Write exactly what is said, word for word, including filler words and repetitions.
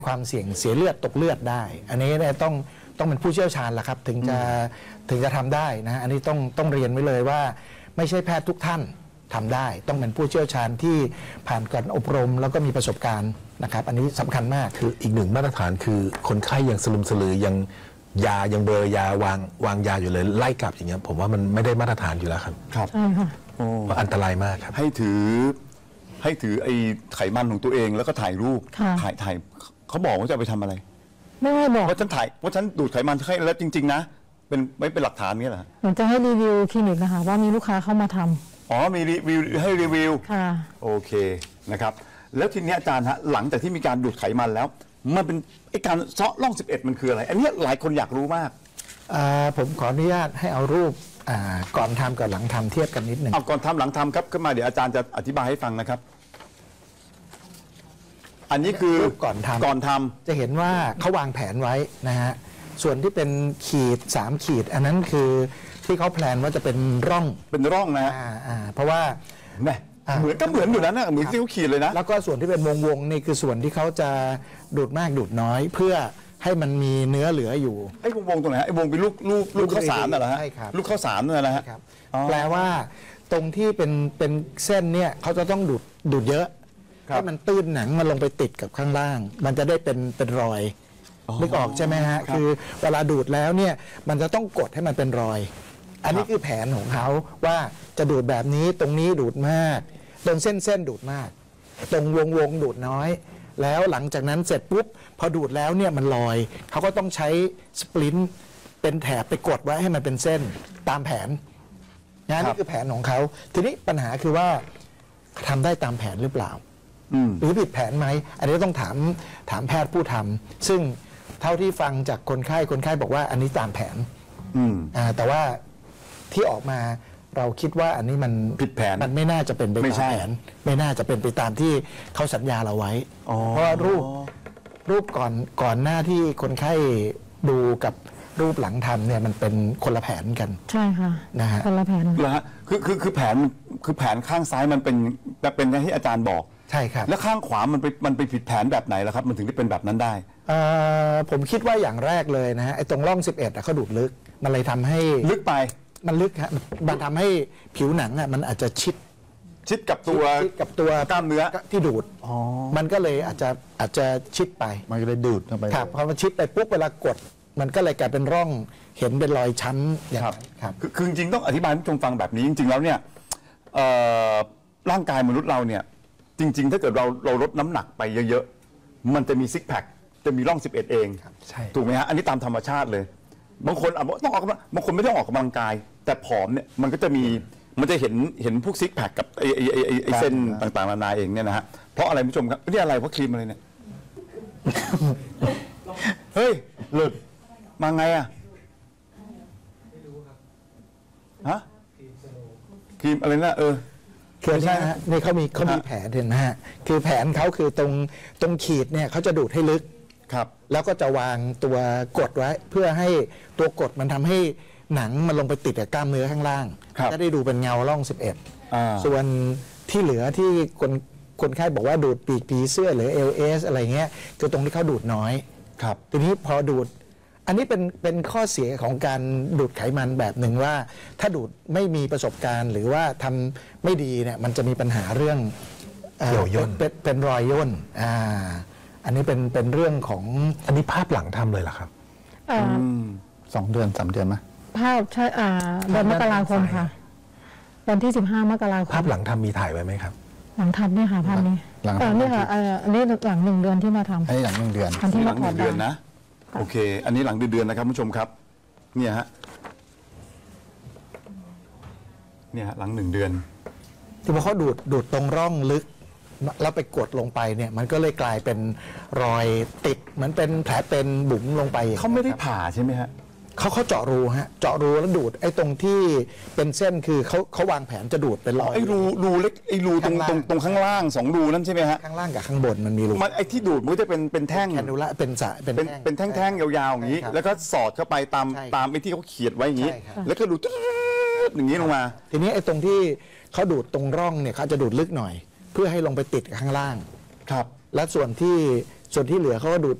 ความเสี่ยงเสียเลือดตกเลือดได้ อันนี้เนี่ยต้องต้องเป็นผู้เชี่ยวชาญละครับถึงจะถึงจะทำได้นะอันนี้ต้องต้องเรียนไว้เลยว่าไม่ใช่แพทย์ทุกท่านทำได้ ต้องเป็นผู้เชี่ยวชาญที่ผ่านการอบรมแล้วก็มีประสบการณ์นะครับอันนี้สำคัญมากคืออีกหนึ่งมาตรฐานคือคนไข้ยังสลุมสลือยังยายังเบลอยาวางวางยาอยู่เลยไล่กลับอย่างเงี้ยผมว่ามันไม่ได้มาตรฐานอยู่แล้วครับครับใช่ค่ะอันตรายมากครับให้ถือให้ถือไอ้ไขมันของตัวเองแล้วก็ถ่ายรูปถ่ายถ่ายเขาบอกว่าจะเอาไปทำอะไรไม่ไม่บอกว่าฉันถ่ายว่าฉันดูดไขมันให้แล้วจริงๆนะเป็นไม่เป็นหลักฐานนี้เหรอเหมือนจะให้รีวิวคลินิกนะคะว่ามีลูกค้าเข้ามาทำอ๋อมีรีวิวให้รีวิวค่ะโอเคนะครับแล้วทีนี้อาจารย์ฮะหลังจากที่มีการดูดไขมันแล้วมันเป็นไอ้การเซาะร่องสิบเอ็ดมันคืออะไรอันนี้หลายคนอยากรู้มากผมขออนุญาตให้เอารูปก่อนทำกับหลังทำเทียบกันนิดหนึ่งเอาก่อนทำหลังทำครับขึ้นมาเดี๋ยวอาจารย์จะอธิบายให้ฟังนะครับอันนี้คือก่อนทำก่อนทำจะเห็นว่าเขาวางแผนไว้นะฮะส่วนที่เป็นขีดสามขีดอันนั้นคือที่เขาแพลนว่าจะเป็นร่องเป็นร่องนะฮะเพราะว่าแม่เหมือนก็เหมือนอยู่นั้นนะเหมือนที่เขาขีดเลยนะแล้วก็ส่วนที่เป็นวงวงนี่คือส่วนที่เขาจะดูดมากดูดน้อยเพื่อให้มันมีเนื้อเหลืออยู่ไอ้วงวงตรงไหนไอ้วงเป็นลูกลูกลูกข้าวสารน่ะเหรอฮะลูกข้าวสารน่ะนะฮะแปลว่าตรงที่เป็นเป็นเส้นเนี่ยเขาจะต้องดูดดูดเยอะให้มันตื้นหนังมันลงไปติดกับข้างล่างมันจะได้เป็นเป็นรอยนึกออกใช่ไหมฮะคือเวลาดูดแล้วเนี่ยมันจะต้องกดให้มันเป็นรอยอันนี้คือแผนของเขาว่าจะดูดแบบนี้ตรงนี้ดูดมากตรงเส้นเส้นดูดมากตรงวงวงดูดน้อยแล้วหลังจากนั้นเสร็จปุ๊บพอดูดแล้วเนี่ยมันลอยเขาก็ต้องใช้สปรินต์เป็นแถบไปกดไว้ให้มันเป็นเส้นตามแผนนะนี่คือแผนของเขาทีนี้ปัญหาคือว่าทำได้ตามแผนหรือเปล่าหรือผิดแผนไหมอันนี้ต้องถามถามแพทย์ผู้ทำซึ่งเท่าที่ฟังจากคนไข้คนไข้บอกว่าอันนี้ตามแผนแต่ว่าที่ออกมาเราคิดว่าอันนี้มันผิดแผนมันไม่น่าจะเป็นไปตามแผนไม่น่าจะเป็นไปตามที่เขาสัญญาเราไว้เพราะว่ารูปรูปก่อนก่อนหน้าที่คนไข้ดูกับรูปหลังทำเนี่ยมันเป็นคนละแผนกันใช่ค่ะนะฮะคนละแผนเหรอฮะคือคือคือแผนคือแผนข้างซ้ายมันเป็นแบบเป็นอย่างที่อาจารย์บอกใช่ครับแล้วข้างขวามันไปมันไปผิดแผนแบบไหนล่ะครับมันถึงได้เป็นแบบนั้นได้ผมคิดว่าอย่างแรกเลยนะฮะไอ้ตรงร่องสิบเอ็ดเขาดูดลึกมันเลยทำให้ลึกไปมันลึกฮะมันทำให้ผิวหนังอ่ะมันอาจจะชิดชิดกับตัวกับตัวกล้ามเนื้อที่ดูดมันก็เลยอาจจะอาจจะชิดไปมันก็เลยดูดเข้าไปครับพอมันชิดไปปุ๊บเวลากดมันก็เลยกลายเป็นร่องเห็นเป็นรอยช้ำอย่างนั้นครับคือจริงๆต้องอธิบายให้ผู้ชมฟังแบบนี้จริงๆแล้วเนี่ยร่างกายมนุษย์เราเนี่ยจริงๆถ้าเกิดเราเราลดน้ำหนักไปเยอะๆมันจะมีซิกแพคจะมีร่องสิบเอ็ดเองถูกไหมฮะอันนี้ตามธรรมชาติเลยบางคนต้องออกบางคนไม่ต้องออกกำลังกายแต่ผอมเนี่ยมันก็จะมีมันจะเห็นเห็นพวกซิกแพคกับไอไอไอไอเส้นต่างๆนานาเองเนี่ยนะฮะเพราะอะไรผู้ชมครับนี่อะไรเพราะครีมอะไรเนี่ยเฮ้ยหลุดมาไงอ่ะฮะครีมอะไรนะเออคือใช่ฮะนี่เขามีเขามีแผนเห็นไหมฮะคือแผนเขาคือตรงตรงขีดเนี่ยเขาจะดูดให้ลึกครับแล้วก็จะวางตัวกดไว้เพื่อให้ตัวกดมันทำให้หนังมันลงไปติดกับกล้ามเนื้อข้างล่างจะได้ดูเป็นเงาร่องสิบเอ็ดส่วนที่เหลือที่คนคนไข้บอกว่าดูดปีกผีเสื้อหรือ เอล เอส อะไรเงี้ยคือตรงที่เขาดูดน้อยครับทีนี้พอดูดอันนี้เป็นเป็นข้อเสียของการดูดไขมันแบบหนึ่งว่าถ้าดูดไม่มีประสบการณ์หรือว่าทำไม่ดีเนี่ยมันจะมีปัญหาเรื่องเหี่ยวย่นเป็นเป็นรอยย่นอ่าอันนี้เป็นเป็นเรื่องของอันนี้ภาพหลังทำเลยเหรอครับสองเดือนสามเดือนไหมภาพใช่อ่าเดือนมกราคมค่ะวันที่สิบห้ามกราคมภาพหลังทำมีถ่ายไว้ไหมครับหลังทำเนี่ยค่ะภาพนี้หลังนี่ค่ะอันนี้หลังหนึ่งเดือนที่มาทำอันนี้หลังหนึ่งเดือนอันที่หลังหนึ่งเดือนนะโอเคอันนี้หลังเดือนนะครับผู้ชมครับเนี่ยฮะเนี่ยฮะหลังหนึ่งเดือนที่พอเขาดูดดูดตรงร่องลึกแล้วไปกดลงไปเนี่ยมันก็เลยกลายเป็นรอยติดเหมือนเป็นแผลเป็นบุ๋มลงไปเขาไม่ได้ผ่าใช่ไหมฮะเขาเขาเจาะรูฮะเจาะรูแล้วดูดไอ้ตรงที่เป็นเส้นคือเขาเขาวางแผนจะดูดเป็นรอยไอ้รูรูเล็กไอ้รูตรงตรงตรงข้างล่างสองรูนั่นใช่ไหมฮะข้างล่างกับข้างบนมันมีรูมันไอ้ที่ดูดมันจะเป็นเป็นแท่งแคนดูละเป็นสะเป็นเป็นแท่งๆยาวๆอย่างนี้แล้วก็สอดเข้าไปตามตามไอ้ที่เขาเขียนไว้อย่างนี้แล้วก็ดูดอย่างนี้ลงมาทีนี้ไอ้ตรงที่เขาดูดตรงร่องเนี่ยเขาจะดูดลึกหน่อยเพื่อให้ลงไปติดกับข้างล่างครับและส่วนที่ส่วนที่เหลือเขาก็ดูด